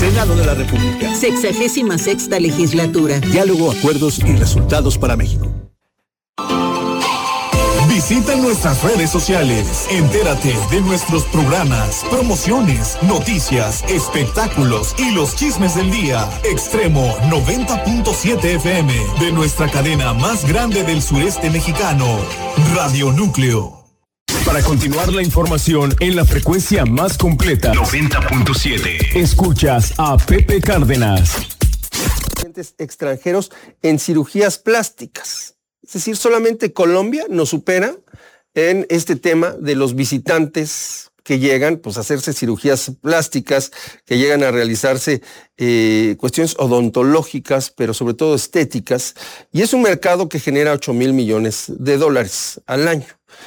Senado de la República. 66ª legislatura. Diálogo, acuerdos y resultados para México. Visita nuestras redes sociales. Entérate de nuestros programas, promociones, noticias, espectáculos y los chismes del día. Extremo 90.7 FM de nuestra cadena más grande del sureste mexicano, Radio Núcleo. Para continuar la información en la frecuencia más completa, 90.7. Escuchas a Pepe Cárdenas. Extranjeros en cirugías plásticas. Es decir, solamente Colombia nos supera en este tema de los visitantes que llegan pues, a hacerse cirugías plásticas, que llegan a realizarse cuestiones odontológicas, pero sobre todo estéticas. Y es un mercado que genera $8,000 millones al año.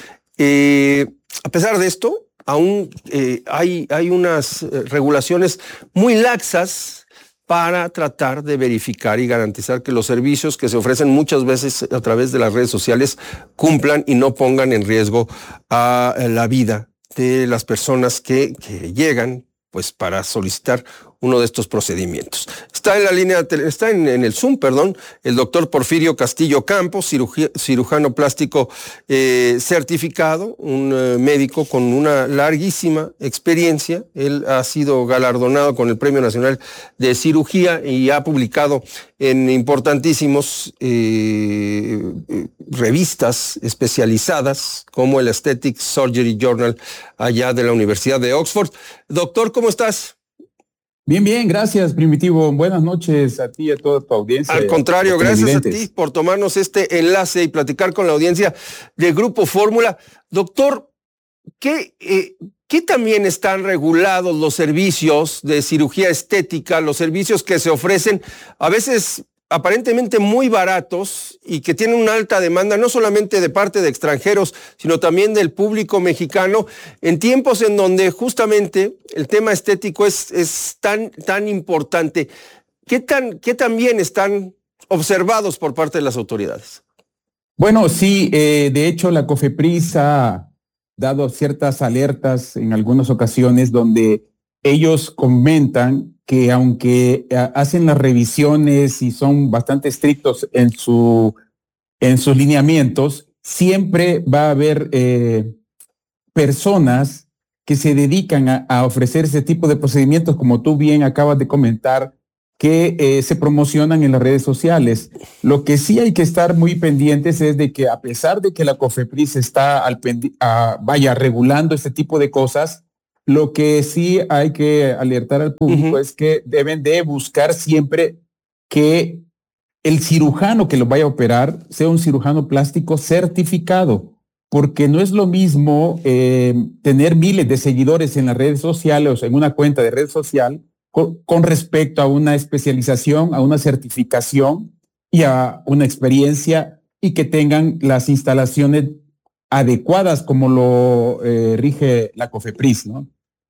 A pesar de esto, aún hay unas regulaciones muy laxas para tratar de verificar y garantizar que los servicios que se ofrecen muchas veces a través de las redes sociales cumplan y no pongan en riesgo a la vida de las personas que llegan pues para solicitar uno de estos procedimientos. Está en la línea, está en el Zoom, el doctor Porfirio Castillo Campos, cirujano plástico certificado, un médico con una larguísima experiencia. Él ha sido galardonado con el Premio Nacional de Cirugía y ha publicado en importantísimos revistas especializadas como el Aesthetic Surgery Journal allá de la Universidad de Oxford. Doctor, ¿cómo estás? Bien, gracias, Primitivo. Buenas noches a ti y a toda tu audiencia. Al contrario, gracias a ti por tomarnos este enlace y platicar con la audiencia del Grupo Fórmula. Doctor, ¿qué también están regulados los servicios de cirugía estética, los servicios que se ofrecen a veces aparentemente muy baratos y que tienen una alta demanda, no solamente de parte de extranjeros, sino también del público mexicano, en tiempos en donde justamente el tema estético es tan importante? ¿Qué tan bien están observados por parte de las autoridades? Bueno, sí, de hecho la COFEPRIS ha dado ciertas alertas en algunas ocasiones donde ellos comentan que aunque hacen las revisiones y son bastante estrictos en sus lineamientos, siempre va a haber personas que se dedican a ofrecer ese tipo de procedimientos, como tú bien acabas de comentar, que se promocionan en las redes sociales. Lo que sí hay que estar muy pendientes es de que a pesar de que la COFEPRIS está regulando este tipo de cosas, lo que sí hay que alertar al público es que deben de buscar siempre que el cirujano que lo vaya a operar sea un cirujano plástico certificado, porque no es lo mismo tener miles de seguidores en las redes sociales o en una cuenta de red social con respecto a una especialización, a una certificación y a una experiencia y que tengan las instalaciones adecuadas como lo rige la COFEPRIS, ¿no?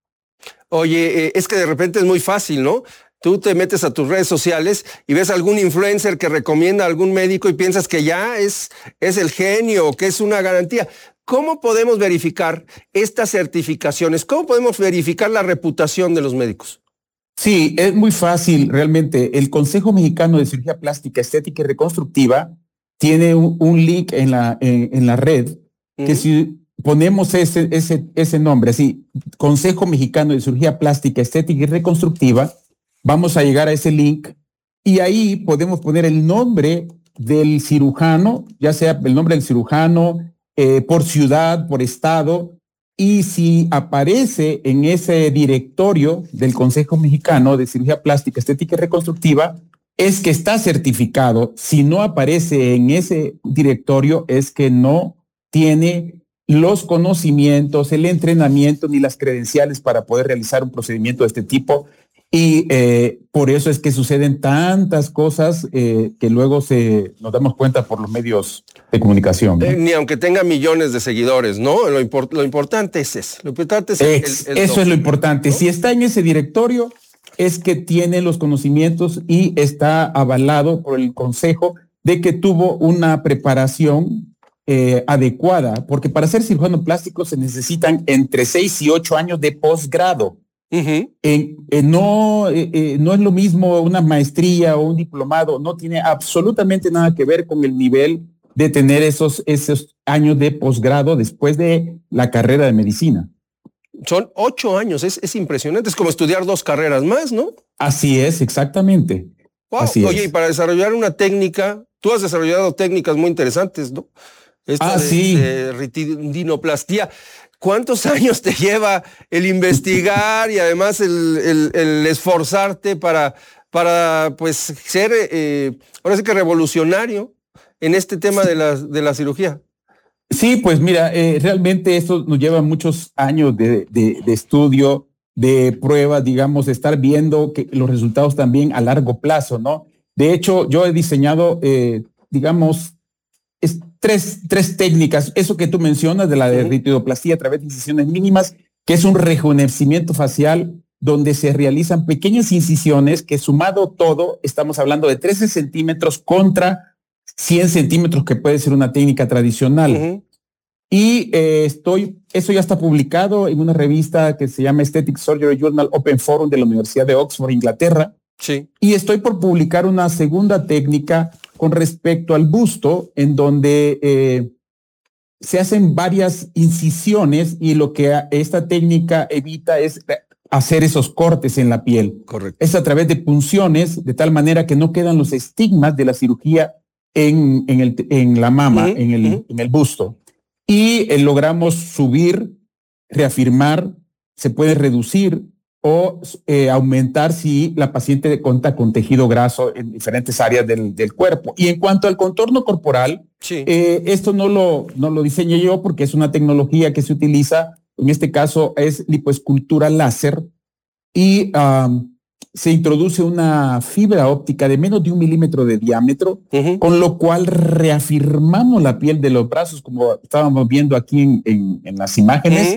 Oye, es que de repente es muy fácil, ¿no? Tú te metes a tus redes sociales y ves algún influencer que recomienda a algún médico y piensas que ya es el genio, que es una garantía. ¿Cómo podemos verificar estas certificaciones? ¿Cómo podemos verificar la reputación de los médicos? Sí, es muy fácil realmente. El Consejo Mexicano de Cirugía Plástica, Estética y Reconstructiva tiene un link en la red que si ponemos ese nombre, así, Consejo Mexicano de Cirugía Plástica, Estética y Reconstructiva, vamos a llegar a ese link y ahí podemos poner el nombre del cirujano, ya sea el nombre del cirujano, por ciudad, por estado, y si aparece en ese directorio del Consejo Mexicano de Cirugía Plástica, Estética y Reconstructiva, es que está certificado. Si no aparece en ese directorio, es que no tiene los conocimientos, el entrenamiento ni las credenciales para poder realizar un procedimiento de este tipo. Y por eso es que suceden tantas cosas que luego nos damos cuenta por los medios de comunicación, ¿no? Ni aunque tenga millones de seguidores, ¿no? Lo importante es eso. Lo importante es eso es lo importante. ¿No? Si está en ese directorio, es que tiene los conocimientos y está avalado por el Consejo de que tuvo una preparación adecuada, porque para ser cirujano plástico se necesitan entre 6 y 8 años de posgrado. No es lo mismo una maestría o un diplomado, no tiene absolutamente nada que ver con el nivel de tener esos años de posgrado después de la carrera de medicina. Son 8 años, es impresionante, es como estudiar 2 carreras más, ¿no? Así es, exactamente. Wow. Así Oye, es. y para desarrollar una técnica, tú has desarrollado técnicas muy interesantes, ¿no? Sí. De retinoplastía. ¿Cuántos años te lleva el investigar y además el esforzarte para pues ser, ahora sí que revolucionario en este tema de la cirugía? Sí, pues mira, realmente esto nos lleva muchos años de estudio, de pruebas, digamos, de estar viendo que los resultados también a largo plazo, ¿no? De hecho, yo he diseñado, digamos, tres técnicas. Eso que tú mencionas de la de ritinoplastía a través de incisiones mínimas, que es un rejuvenecimiento facial donde se realizan pequeñas incisiones que sumado todo, estamos hablando de 13 centímetros contra 100 centímetros, que puede ser una técnica tradicional. Y eso ya está publicado en una revista que se llama Aesthetic Surgery Journal Open Forum de la Universidad de Oxford, Inglaterra. Sí. Y estoy por publicar una segunda técnica con respecto al busto, en donde se hacen varias incisiones y lo que esta técnica evita es hacer esos cortes en la piel. Correcto. Es a través de punciones, de tal manera que no quedan los estigmas de la cirugía en la mama, en el busto. Y logramos subir, reafirmar, se puede reducir o aumentar si la paciente cuenta con tejido graso en diferentes áreas del cuerpo. Y en cuanto al contorno corporal, esto no lo diseñé yo porque es una tecnología que se utiliza, en este caso es lipoescultura láser, y se introduce una fibra óptica de menos de 1 milímetro de diámetro, con lo cual reafirmamos la piel de los brazos, como estábamos viendo aquí en las imágenes.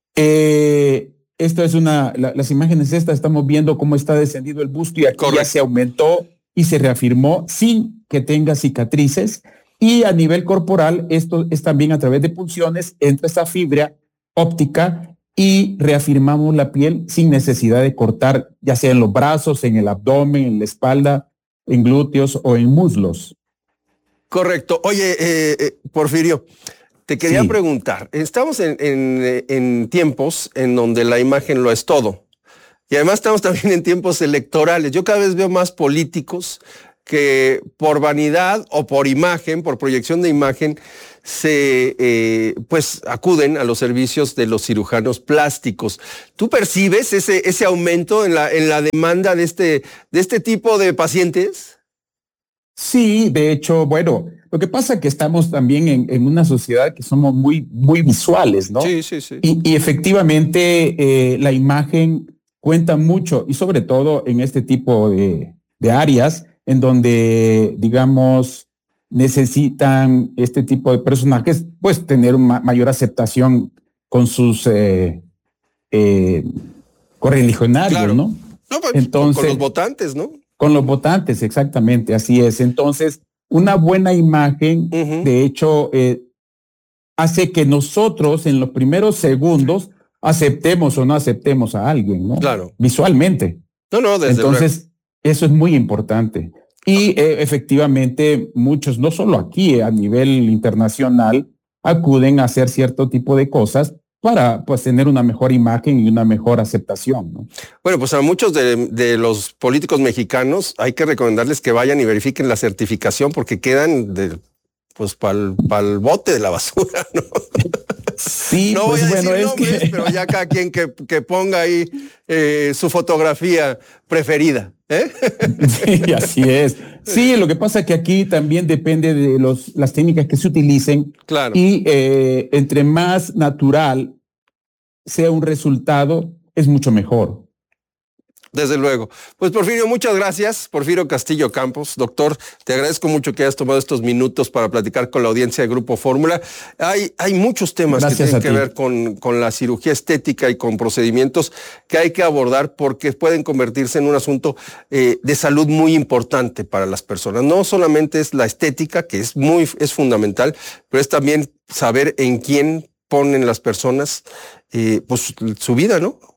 Esto es las imágenes estamos viendo cómo está descendido el busto y aquí ya se aumentó y se reafirmó sin que tenga cicatrices. Y a nivel corporal, esto es también a través de punciones, entra esta fibra óptica y reafirmamos la piel sin necesidad de cortar, ya sea en los brazos, en el abdomen, en la espalda, en glúteos o en muslos. Correcto. Oye, Porfirio, te quería preguntar, estamos en tiempos en donde la imagen lo es todo. Y además estamos también en tiempos electorales. Yo cada vez veo más políticos que por vanidad o por imagen, por proyección de imagen, pues acuden a los servicios de los cirujanos plásticos. ¿Tú percibes ese aumento en la demanda de este tipo de pacientes? Sí, de hecho, bueno, lo que pasa es que estamos también en una sociedad que somos muy, muy visuales, ¿no? Sí. Y efectivamente la imagen cuenta mucho y sobre todo en este tipo de áreas en donde, digamos, necesitan este tipo de personajes, pues tener una mayor aceptación con sus correligionarios, ¿no? No, pues, entonces, con los votantes, ¿no? Con los votantes, exactamente, así es. Entonces, una buena imagen, de hecho, hace que nosotros en los primeros segundos aceptemos o no aceptemos a alguien, ¿no? Claro. Visualmente. No, desde Entonces, luego. Eso es muy importante. Y efectivamente, muchos, no solo aquí, a nivel internacional, acuden a hacer cierto tipo de cosas para pues tener una mejor imagen y una mejor aceptación, ¿no? Bueno, pues a muchos de los políticos mexicanos hay que recomendarles que vayan y verifiquen la certificación porque quedan pues para el bote de la basura, ¿no? Sí, no pues voy a bueno, decir nombres, pero ya cada quien que ponga ahí su fotografía preferida. Sí, así es. Sí, lo que pasa es que aquí también depende de las técnicas que se utilicen. Claro. Y entre más natural sea un resultado, es mucho mejor. Desde luego. Pues Porfirio, muchas gracias. Porfirio Castillo Campos, doctor, te agradezco mucho que hayas tomado estos minutos para platicar con la audiencia de Grupo Fórmula. Hay muchos temas que tienen que ver con la cirugía estética y con procedimientos que hay que abordar porque pueden convertirse en un asunto de salud muy importante para las personas. No solamente es la estética, que es fundamental, pero es también saber en quién ponen las personas pues su vida, ¿no?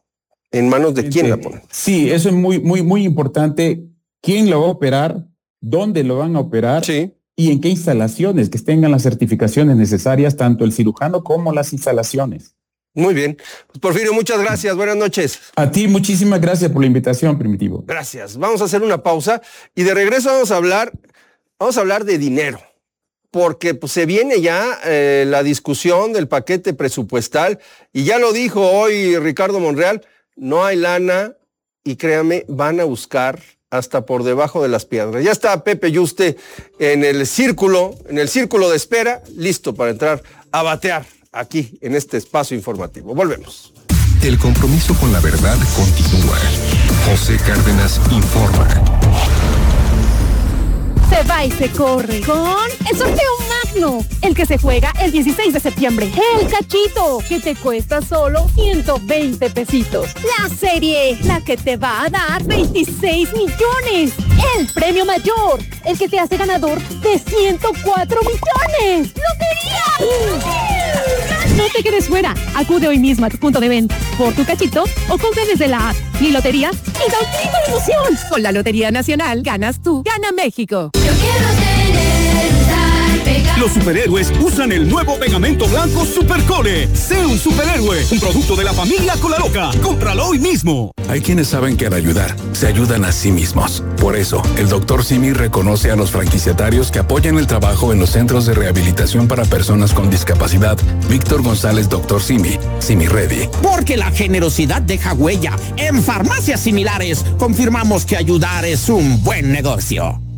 ¿En manos de quién la ponen? Sí, eso es muy importante. ¿Quién lo va a operar? ¿Dónde lo van a operar? Sí. Y en qué instalaciones, que tengan las certificaciones necesarias, tanto el cirujano como las instalaciones. Muy bien. Pues Porfirio, muchas gracias. Buenas noches. A ti, muchísimas gracias por la invitación, Primitivo. Gracias. Vamos a hacer una pausa y de regreso vamos a hablar de dinero, porque pues, se viene ya la discusión del paquete presupuestal y ya lo dijo hoy Ricardo Monreal, no hay lana y créame, van a buscar hasta por debajo de las piedras. Ya está Pepe Yuste en el círculo de espera, listo para entrar a batear aquí en este espacio informativo. Volvemos. El compromiso con la verdad continúa. José Cárdenas informa. Se va y se corre con el sorteo magno, el que se juega el 16 de septiembre. El cachito, que te cuesta solo 120 pesitos. La serie, la que te va a dar 26 millones. El premio mayor, el que te hace ganador de 104 millones. ¡Lotería! No te quedes fuera. Acude hoy mismo a tu punto de venta por tu cachito o compra desde la app. Mi lotería y da un ilusión. Con la Lotería Nacional ganas tú, gana México. Yo quiero tener pegado. Los superhéroes usan el nuevo pegamento blanco Supercole. Sé un superhéroe, un producto de la familia Colaroca. Cómpralo hoy mismo. Hay quienes saben que al ayudar, se ayudan a sí mismos. Por eso, el Dr. Simi reconoce a los franquiciatarios que apoyan el trabajo en los centros de rehabilitación para personas con discapacidad. Víctor González, Dr. Simi, Simi Ready. Porque la generosidad deja huella. En farmacias similares, confirmamos que ayudar es un buen negocio.